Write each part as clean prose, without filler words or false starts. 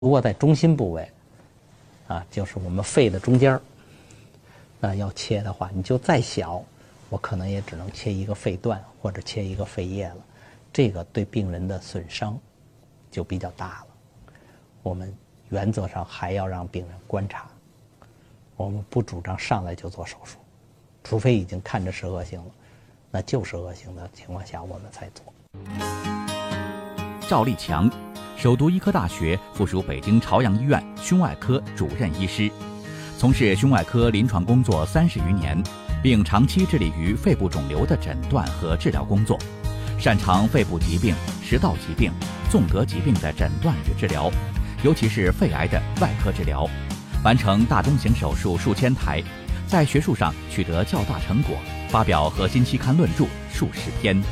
如果在中心部位，就是我们肺的中间那要切的话，你就再小，我可能也只能切一个肺段或者切一个肺叶了，这个对病人的损伤就比较大了。我们原则上还要让病人观察，我们不主张上来就做手术，除非已经看着是恶性了，那就是恶性的情况下我们才做。 赵立强，首都医科大学附属北京朝阳医院胸外科主任医师，从事胸外科临床工作30余年，并长期致力于肺部肿瘤的诊断和治疗工作，擅长肺部疾病、食道疾病、纵隔疾病的诊断与治疗，尤其是肺癌的外科治疗，完成大中型手术数千台，在学术上取得较大成果，发表核心期刊论著数十篇。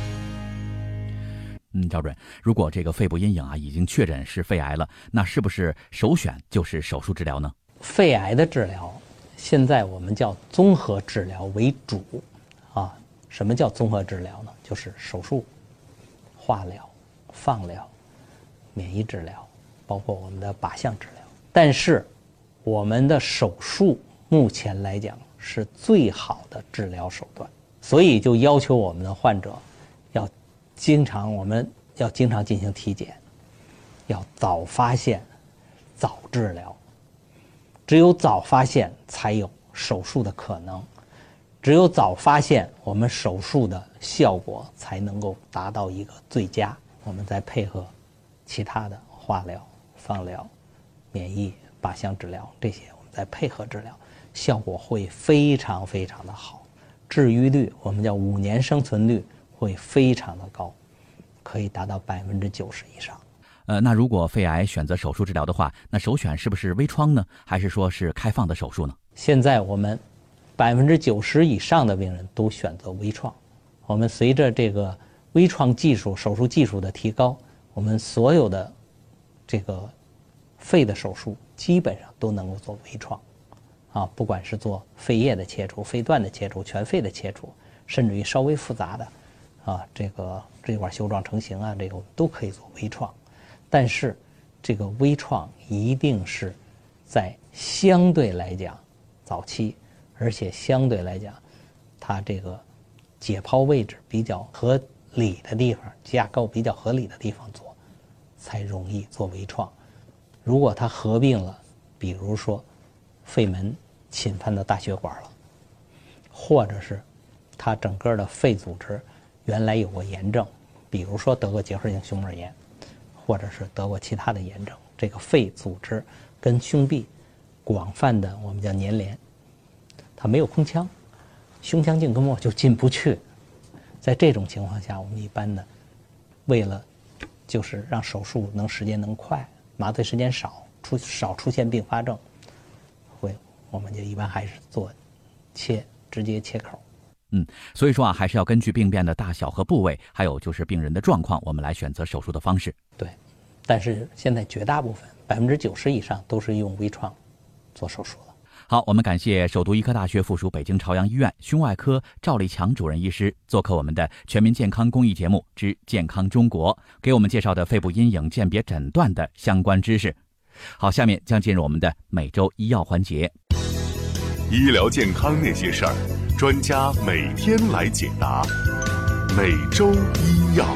赵主任，如果这个肺部阴影已经确诊是肺癌了，那是不是首选就是手术治疗呢？ 肺癌的治疗，现在我们叫综合治疗为主什么叫综合治疗呢？就是手术、化疗、放疗、免疫治疗，包括我们的靶向治疗。但是我们的手术目前来讲是最好的治疗手段，所以就要求我们的患者我们要经常进行体检，要早发现、早治疗。只有早发现，才有手术的可能；只有早发现，我们手术的效果才能够达到一个最佳。我们再配合其他的化疗、放疗、免疫、靶向治疗这些，我们再配合治疗，效果会非常非常的好，治愈率我们叫5年生存率会非常的高，可以达到90%以上。 那如果肺癌选择手术治疗的话，那首选是不是微创呢？还是说是开放的手术呢？ 现在我们90%以上的病人都选择微创。我们随着这个微创技术、手术技术的提高，我们所有的这个肺的手术基本上都能够做微创不管是做肺叶的切除、肺段的切除、全肺的切除，甚至于稍微复杂的这个支气管袖状成型这个我们都可以做微创。但是这个微创一定是在相对来讲早期，而且相对来讲它这个解剖位置比较合理的地方，架构比较合理的地方做，才容易做微创。如果它合并了，比如说肺门侵犯到大血管了，或者是它整个的肺组织原来有过炎症，比如说得过结核性胸膜炎，或者是得过其他的炎症，这个肺组织跟胸壁广泛的我们叫粘连，它没有空腔，胸腔镜跟膜就进不去。在这种情况下，我们一般的为了就是让手术时间能快，麻醉时间少出现并发症，我们就一般还是做直接切口。 所以说还是要根据病变的大小和部位，还有就是病人的状况，我们来选择手术的方式。 对，但是现在绝大部分90%以上都是用微创做手术了。 好，我们感谢首都医科大学附属北京朝阳医院胸外科赵立强主任医师做客我们的全民健康公益节目之健康中国，给我们介绍的肺部阴影鉴别诊断的相关知识。好，下面将进入我们的每周医药环节。 医疗健康那些事儿，专家每天来解答。每周医药。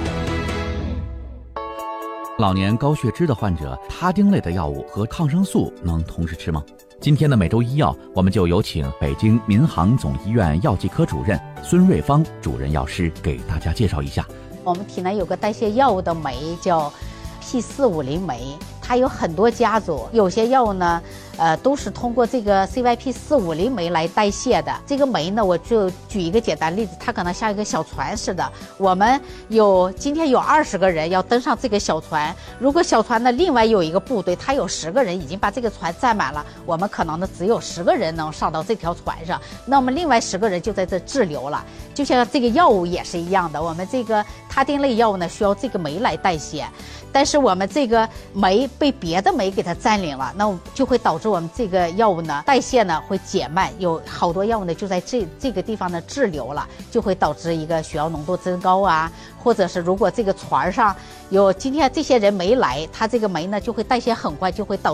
老年高血脂的患者，他汀类的药物和抗生素能同时吃吗？今天的每周医药，我们就有请北京民航总医院药剂科主任孙瑞芳主任药师给大家介绍一下。 我们体内有个代谢药物的酶叫 P450 酶，它有很多家族，有些药物呢都是通过这个 CYP450 酶来代谢的。这个酶呢，我就举一个简单例子，它可能像一个小船似的。我们今天有20个人要登上这个小船，如果小船的另外有一个部队，它有10个人已经把这个船占满了，我们可能呢只有10个人能上到这条船上，那么另外10个人就在这滞留了。就像这个药物也是一样的，我们这个他汀类药物呢需要这个酶来代谢。 但是我们这个酶被别的酶给它占领了，那就会导致我们这个药物呢代谢呢会减慢，有好多药物呢就在这个地方呢滞留了，就会导致一个血药浓度增高啊，或者是如果这个船上有今天这些人没来，它这个酶呢就会代谢很快，就会导